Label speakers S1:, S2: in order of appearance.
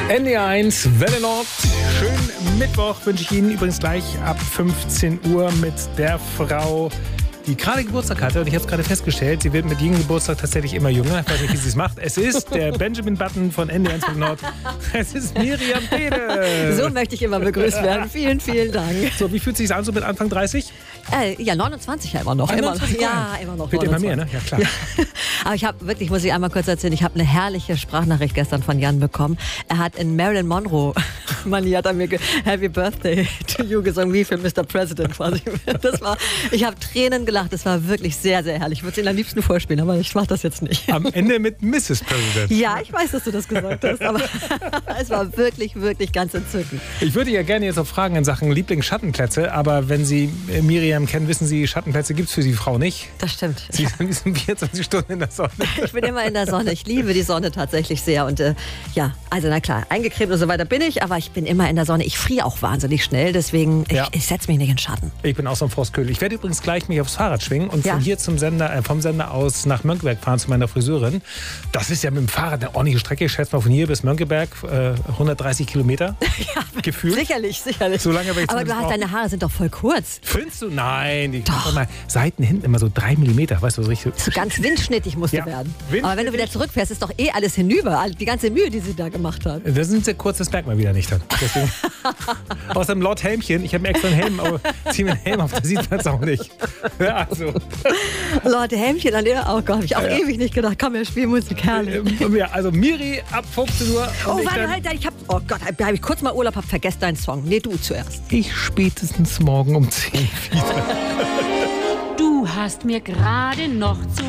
S1: NDR1, Welle Nord. Schönen Mittwoch wünsche ich Ihnen übrigens gleich ab 15 Uhr mit der Frau, die gerade Geburtstag hatte. Und ich habe es gerade festgestellt, sie wird mit jedem Geburtstag tatsächlich immer jünger. Ich weiß nicht, wie sie es macht. Es ist der Benjamin Button von NDR1 Welle Nord. Es ist Miriam Pede.
S2: So möchte ich immer begrüßt werden. Vielen, vielen Dank.
S1: So, wie fühlt es sich an so mit Anfang 30?
S2: Ja, 29 ja immer noch. Immer noch. Ja, immer noch.
S1: Wird immer mehr, ne? Ja, klar.
S2: Ja. Aber ich habe wirklich, muss ich einmal kurz erzählen, ich habe eine herrliche Sprachnachricht gestern von Jan bekommen. Er hat in Marilyn Monroe Manier hat er mir Happy Birthday to you gesungen, wie für Mr. President quasi. Ich habe Tränen gelacht. Das war wirklich sehr, sehr herrlich. Ich würde es Ihnen am liebsten vorspielen, aber ich mache das jetzt nicht.
S1: Am Ende mit Mrs. President.
S2: Ja, ich weiß, dass du das gesagt hast, aber es war wirklich, wirklich ganz entzückend.
S1: Ich würde ja gerne jetzt auch fragen in Sachen Lieblingsschattenplätze, aber wenn Sie Miriam kennen, wissen Sie, Schattenplätze gibt es für die Frau nicht.
S2: Das stimmt.
S1: Sie sind 24 Stunden in der Sonne.
S2: Ich bin immer in der Sonne. Ich liebe die Sonne tatsächlich sehr. Und ja, also na klar, eingecremt und so weiter bin ich, aber ich bin immer in der Sonne. Ich friere auch wahnsinnig schnell, deswegen ich setze mich nicht in den Schatten.
S1: Ich bin auch so ein Frostköhl. Ich werde übrigens gleich mich aufs Fahrrad schwingen und von hier vom Sender aus nach Mönckeberg fahren zu meiner Friseurin. Das ist ja mit dem Fahrrad eine ordentliche Strecke. Ich schätze mal von hier bis Mönckeberg 130 Kilometer.
S2: Ja,
S1: gefühlt.
S2: Sicherlich.
S1: So lange
S2: aber deine Haare sind doch voll kurz.
S1: Findest du? Nein. Die doch mal Seiten hinten immer so 3 Millimeter. Weißt du, so richtig.
S2: So ganz windschnittig musst du werden. Aber wenn du wieder zurückfährst, ist doch alles hinüber. Die ganze Mühe, die sie da gemacht hat.
S1: Das sind sehr kurz, das merkt man wieder nicht dann. Deswegen. Außerdem Lord Helmchen. Ich habe mir extra einen Helm, aber zieh mir einen Helm auf, da sieht man es auch nicht. Ja, also.
S2: Lord Helmchen, an der auch, habe ich auch ewig nicht gedacht. Komm, wir spielen Musik, herrlich.
S1: Ja, also Miri ab 15 Uhr.
S2: Oh, warte, halt, oh Gott, da habe ich kurz mal Urlaub, vergesst deinen Song. Nee, du zuerst.
S1: Ich spätestens morgen um 10 wieder.
S3: Du hast mir gerade noch zu